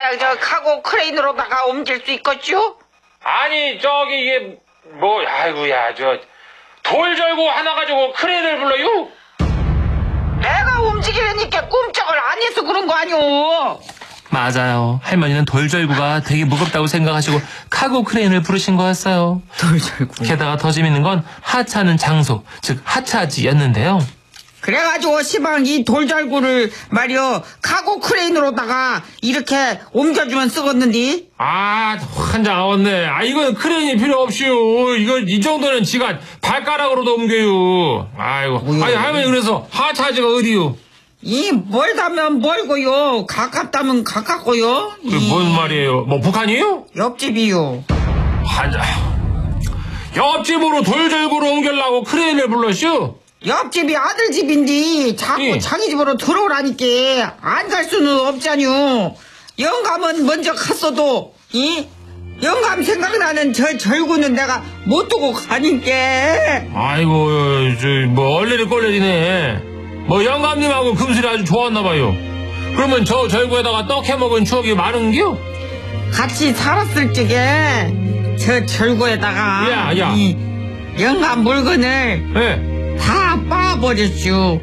저 카고 크레인으로다가 옮길 수 있겠죠? 아니 저기 이게 뭐 아이고야 저 돌 절구 하나 가지고 크레인을 불러요? 내가 움직이려니까 꼼짝을 안 해서 그런 거 아니오. 맞아요. 할머니는 돌절구가 되게 무겁다고 생각하시고 카고 크레인을 부르신 거였어요. 돌절구. 게다가 더 재밌는 건 하차하는 장소, 즉 하차지였는데요. 그래가지고 시방 이 돌절구를 말이여 카고 크레인으로다가 이렇게 옮겨주면 쓰겠는데. 아 환장 아웠네. 아 이건 크레인이 필요 없이요. 이거 이 정도는 지가 발가락으로도 옮겨요. 아이고. 아니 할머니 그래서 하차지가 어디요? 이 멀다면 멀고요, 가깝다면 가깝고요. 그게 뭔 말이에요? 뭐 북한이요? 옆집이요. 환장. 옆집으로 돌절구로 옮기려고 크레인을 불렀슈? 옆집이 아들 집인데 자꾸 예. 자기 집으로 들어오라니까 안 갈 수는 없잖요. 영감은 먼저 갔어도 이 영감 생각나는 저 절구는 내가 못 두고 가니까. 아이고 저 뭐 얼레리 꼴레리네. 뭐 영감님하고 금슬이 아주 좋았나봐요. 그러면 저 절구에다가 떡 해먹은 추억이 많은겨? 같이 살았을 적에 저 절구에다가 야. 이 영감 물건을 예. 다 빠버렸슈.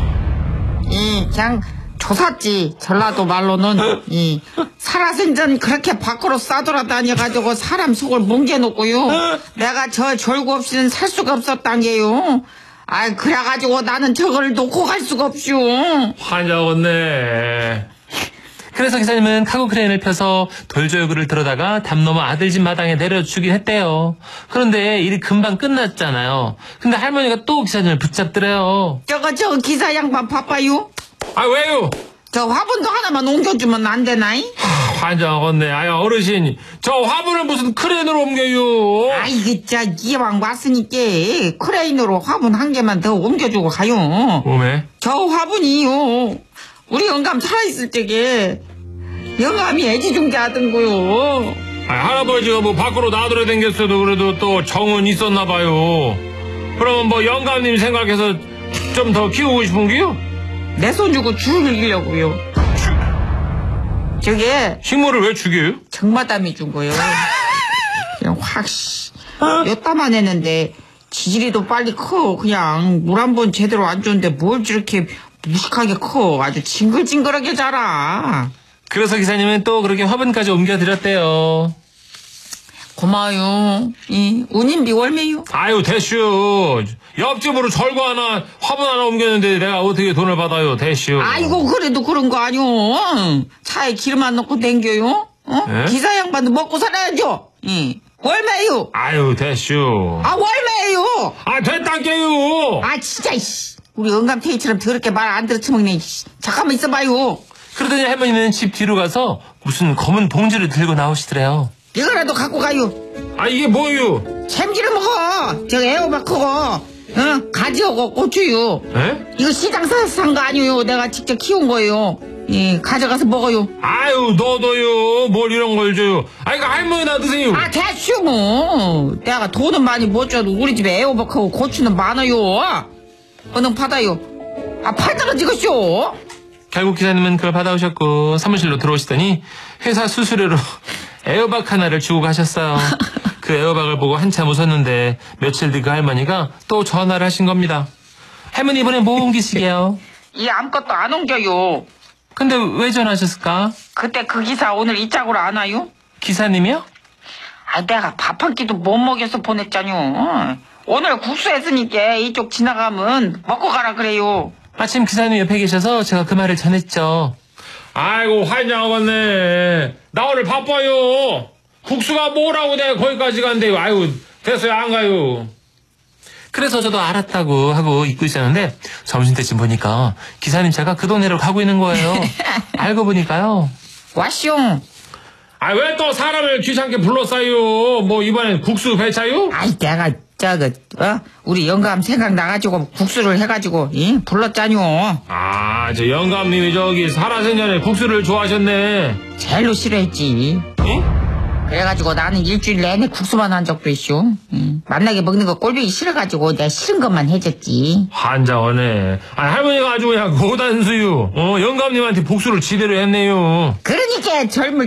그냥 조샀지. 전라도 말로는 살아생전 그렇게 밖으로 싸돌아다녀가지고 사람 속을 뭉개놓고요. 내가 저 절구 없이는 살 수가 없었단 게요. 아 그래가지고 나는 저걸 놓고 갈 수가 없슈. 환장었네. 그래서 기사님은 카고 크레인을 펴서 돌절구를 들어다가 담 넘어 아들 집 마당에 내려주긴 했대요. 그런데 일이 금방 끝났잖아요. 근데 할머니가 또 기사님을 붙잡더래요. 저거 기사 양반 바빠요? 아 왜요? 저 화분도 하나만 옮겨주면 안 되나이? 환장었네. 아야 어르신 저 화분을 무슨 크레인으로 옮겨요? 아이고 저 이왕 왔으니까 크레인으로 화분 한 개만 더 옮겨주고 가요. 오메? 저 화분이요, 우리 영감 살아있을 적에 영감이 애지중지하던 거요. 아, 할아버지가 뭐 밖으로 나돌아 댕겼어도 그래도 또 정은 있었나봐요. 그러면 뭐 영감님 생각해서 좀 더 키우고 싶은 게요? 내 손 주고 죽이려고요. 저게 식물을 왜 죽여요? 정마담이 준 거예요. 그냥 확 엿다만 했는데 지질이도 빨리 커. 그냥 물 한 번 제대로 안 줬는데 뭘 저렇게 무식하게 커. 아주 징글징글하게 자라. 그래서 기사님은 또 그렇게 화분까지 옮겨드렸대요. 고마워요. 운임비 월매요. 아유 대슈 옆집으로 절구 하나 화분 하나 옮겼는데 내가 어떻게 돈을 받아요 대슈. 아이고 그래도 그런 거 아니오. 차에 기름 안 넣고 댕겨요. 에? 기사 양반도 먹고 살아야죠. 월매요. 아유 대슈. 아 월매요. 아 됐단께요. 아 진짜 우리 영감탱이처럼 더럽게 말 안 들어치먹네. 잠깐만 있어봐요. 그러더니 할머니는 집 뒤로 가서 무슨 검은 봉지를 들고 나오시더래요. 이거라도 갖고 가요. 아 이게 뭐요? 참기름 먹어. 저 애호박하고 가지하고 고추요. 에? 이거 시장에서 산 거 아니에요. 내가 직접 키운 거예요. 가져가서 먹어요. 아유 너도요 뭘 이런 걸 줘요. 아 이거 할머니나 드세요. 아 대슈 뭐. 내가 돈은 많이 못 줘도 우리 집에 애호박하고 고추는 많아요. 얼른 받아요. 아 팔다가 지겠쇼. 결국 기사님은 그걸 받아오셨고 사무실로 들어오시더니 회사 수수료로 애호박 하나를 주고 가셨어요. 그 애호박을 보고 한참 웃었는데 며칠 뒤 그 할머니가 또 전화를 하신 겁니다. 할머니 이번에 뭐 옮기시게요? 아무것도 안 옮겨요. 근데 왜 전화하셨을까? 그때 그 기사 오늘 이 짝으로 안 와요? 기사님이요? 아 내가 밥 한 끼도 못 먹여서 보냈잖요. 오늘 국수 했으니까 이쪽 지나가면 먹고 가라 그래요. 마침 기사님 옆에 계셔서 제가 그 말을 전했죠. 아이고 환장하겠네. 나 오늘 바빠요. 국수가 뭐라고 내가 거기까지 간대요. 아이고 됐어요 안 가요. 그래서 저도 알았다고 하고 잊고 있었는데 점심때쯤 보니까 기사님 차가 그 동네로 가고 있는 거예요. 알고 보니까요. 와쇼. 아 왜 또 사람을 귀찮게 불렀어요? 뭐 이번엔 국수 배차요? 아이 내가 우리 영감 생각나가지고 국수를 해가지고 불렀잖요. 아 저 영감님이 저기 살아생전에 국수를 좋아하셨네. 제일로 싫어했지. 그래가지고 나는 일주일 내내 국수만 한 적도 있쇼. 만나게 먹는 거 꼴보기 싫어가지고 내가 싫은 것만 해줬지. 환장하네. 아 할머니가 아주 그냥 고단수유. 영감님한테 복수를 지대로 했네요. 그러니까 젊을